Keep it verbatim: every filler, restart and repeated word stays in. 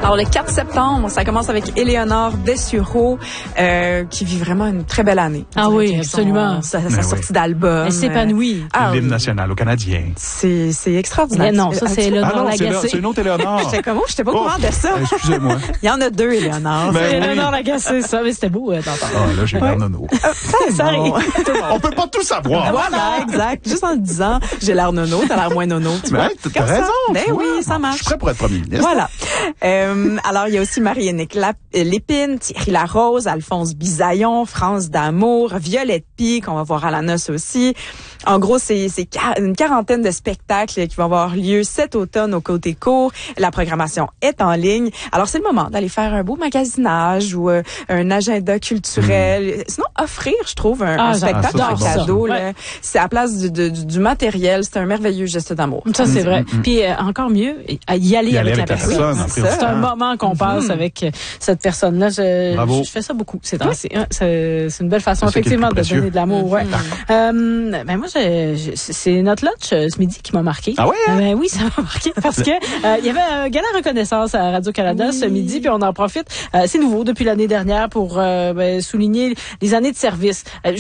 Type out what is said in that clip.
Alors, le quatre septembre, ça commence avec Éléonore Dessureau, euh, qui vit vraiment une très belle année. Ah oui, absolument. Sa, sa Mais sortie oui. d'album. Elle s'épanouit. Ah, L'hymne national au Canadien. C'est, c'est extraordinaire. Mais non, ça, c'est Ah Éléonore non, c'est, Lagacé. le- c'est une autre Éléonore. J'étais comme, oh, j'étais pas au Oh, courant de ça. Excusez-moi. Il y en a deux, Éléonore. Ben C'est oui. Éléonore Lagacé, ça, mais c'était beau euh, d'entendre. Ah, là, j'ai l'air nono. Ça arrive. On peut pas tout savoir. Voilà, exact. Juste en le disant, j'ai l'air nono, t'as l'air moins nono. Tu Ben, vois? t'as Comme ça. raison. Ben tu vois. oui, ça Je marche. suis prêt pour être premier ministre. Voilà. Euh, alors, il y a aussi Marie-Anique Lap- euh, Lépine, Thierry Larose, Alphonse Bisaillon, France d'Amour, Violette Pie, qu'on va voir à la noce aussi. En gros, c'est, c'est quar- une quarantaine de spectacles qui vont avoir lieu cet automne au Côté Court. La programmation est en ligne. Alors, c'est le moment d'aller faire un beau magasinage ou euh, un agenda culturel. Sinon, offrir, je trouve, un, Ah, un j'adore spectacle ça, en c'est bon, cadeau. ça. Là. Ouais. C'est à la place du, du, du matériel. C'est un merveilleux geste d'amour. Ça, c'est vrai. Puis euh, encore mieux, y aller, Y aller avec, avec la la personne. personne, Oui, après, c'est C'est un hein. moment qu'on passe avec euh, cette personne-là. Je, Bravo. je fais ça beaucoup ces temps-ci. Hein. C'est, c'est une belle façon, C'est ça qui est le effectivement, plus de donner précieux. de l'amour. Ouais. Euh, ben moi, je, je, c'est notre lunch euh, ce midi qui m'a marqué. Ah ouais, hein? Euh, ben oui, ça m'a marqué parce que euh, il y avait un gala reconnaissance à Radio-Canada ce midi, puis on en profite. Euh, c'est nouveau depuis l'année dernière pour euh, ben, souligner les années de service. Euh,